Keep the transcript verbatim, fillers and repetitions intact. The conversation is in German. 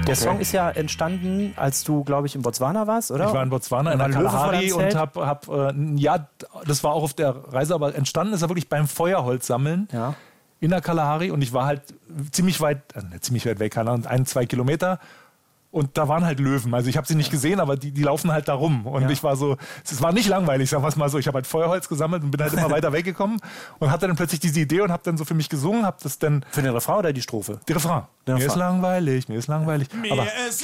Der Song ist ja entstanden, als du, glaube ich, in Botswana warst, oder? Ich war in Botswana, in der Kalahari und hab, hab äh, ja, das war auch auf der Reise, aber entstanden ist er wirklich beim Feuerholz sammeln. Ja. In der Kalahari und ich war halt ziemlich weit, äh, ziemlich weit weg, keine Ahnung, ein, zwei Kilometer. Und da waren halt Löwen. Also ich habe sie nicht gesehen, aber die, die laufen halt da rum. Und ja. ich war so, es war nicht langweilig, sagen wir es mal so. Ich habe halt Feuerholz gesammelt und bin halt immer weiter weggekommen und hatte dann plötzlich diese Idee und habe dann so für mich gesungen, habe das dann... Für den Refrain oder die Strophe? Die Refrain. Der mir Refrain. ist langweilig, mir ist langweilig. Mir aber ist